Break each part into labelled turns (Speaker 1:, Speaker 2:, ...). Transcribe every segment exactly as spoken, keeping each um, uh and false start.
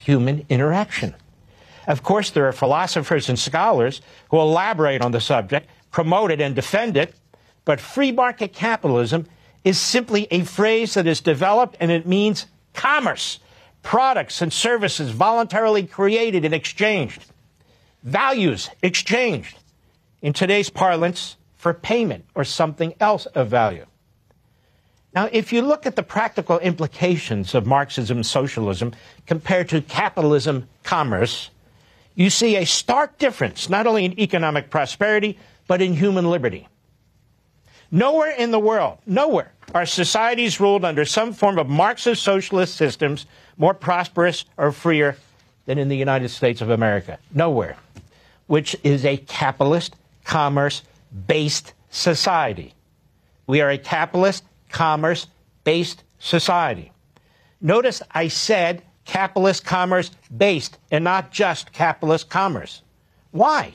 Speaker 1: human interaction. Of course, there are philosophers and scholars who elaborate on the subject, promote it, and defend it, but free market capitalism is simply a phrase that is developed, and it means commerce, products and services voluntarily created and exchanged, values exchanged, in today's parlance, for payment or something else of value. Now, if you look at the practical implications of Marxism and socialism compared to capitalism, commerce, you see a stark difference, not only in economic prosperity, but in human liberty. Nowhere in the world, nowhere, are societies ruled under some form of Marxist socialist systems more prosperous or freer than in the United States of America. Nowhere. Which is a capitalist, commerce-based society. We are a capitalist, commerce-based society. Notice I said capitalist commerce-based and not just capitalist commerce. Why?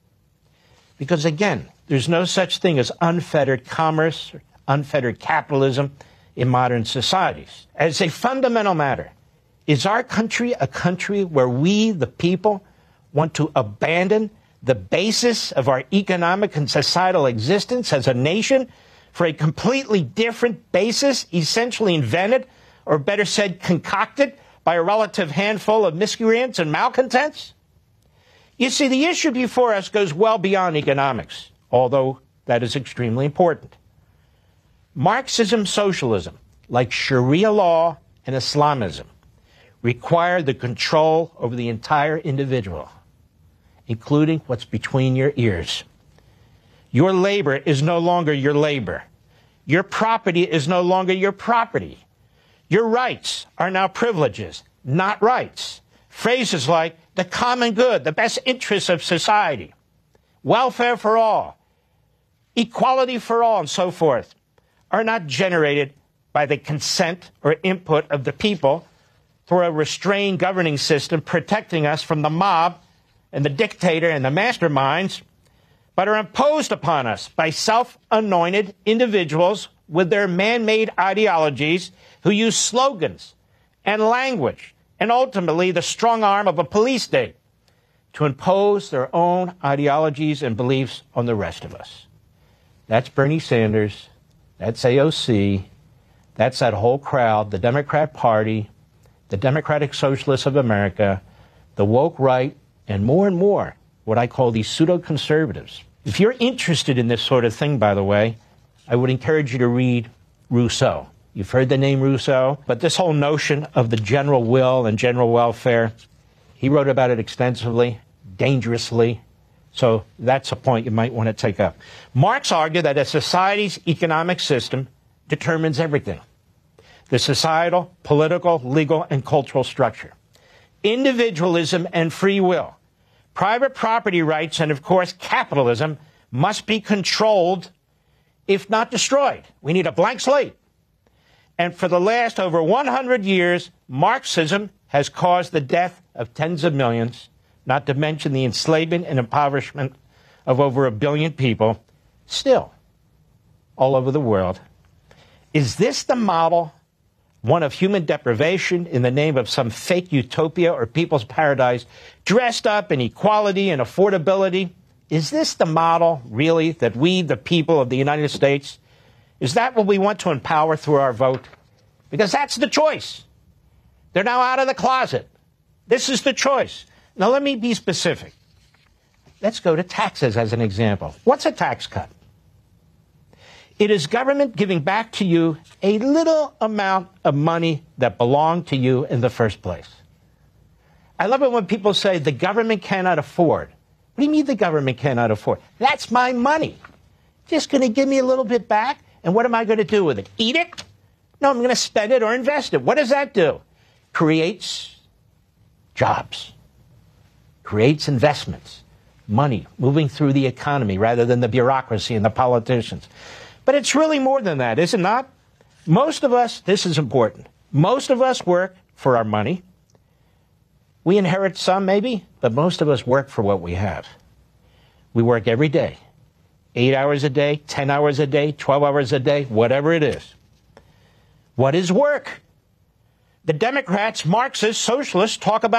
Speaker 1: Because, again, there's no such thing as unfettered commerce, or unfettered capitalism in modern societies. As a fundamental matter, is our country a country where we, the people, want to abandon the basis of our economic and societal existence as a nation for a completely different basis, essentially invented, or better said, concocted by a relative handful of miscreants and malcontents? You see, the issue before us goes well beyond economics, although that is extremely important. Marxism, socialism, like Sharia law and Islamism, require the control over the entire individual, including what's between your ears. Your labor is no longer your labor. Your property is no longer your property. Your rights are now privileges, not rights. Phrases like the common good, the best interests of society, welfare for all, equality for all, and so forth, are not generated by the consent or input of the people through a restrained governing system protecting us from the mob and the dictator and the masterminds, but are imposed upon us by self-anointed individuals with their man-made ideologies who use slogans and language and ultimately the strong arm of a police state to impose their own ideologies and beliefs on the rest of us. That's Bernie Sanders. That's A O C. That's that whole crowd, the Democrat Party, the Democratic Socialists of America, the woke right, and more and more what I call these pseudo-conservatives. If you're interested in this sort of thing, by the way, I would encourage you to read Rousseau. You've heard the name Rousseau, but this whole notion of the general will and general welfare, he wrote about it extensively, dangerously. So that's a point you might want to take up. Marx argued that a society's economic system determines everything: the societal, political, legal, and cultural structure, individualism and free will, private property rights, and, of course, capitalism must be controlled, if not destroyed. We need a blank slate. And for the last over one hundred years, Marxism has caused the death of tens of millions, not to mention the enslavement and impoverishment of over a billion people, still, all over the world. Is this the model, one of human deprivation in the name of some fake utopia or people's paradise, dressed up in equality and affordability? Is this the model, really, that we, the people of the United States, is that what we want to empower through our vote? Because that's the choice. They're now out of the closet. This is the choice. Now, let me be specific. Let's go to taxes as an example. What's a tax cut? It is government giving back to you a little amount of money that belonged to you in the first place. I love it when people say the government cannot afford. What do you mean the government cannot afford? That's my money. Just going to give me a little bit back, and what am I going to do with it? Eat it? No, I'm going to spend it or invest it. What does that do? Creates jobs. Creates investments. Money moving through the economy rather than the bureaucracy and the politicians. But it's really more than that, is it not? Most of us, this is important, most of us work for our money. We inherit some, maybe, but most of us work for what we have. We work every day, eight hours a day, ten hours a day, twelve hours a day, whatever it is. What is work? The Democrats, Marxists, socialists talk about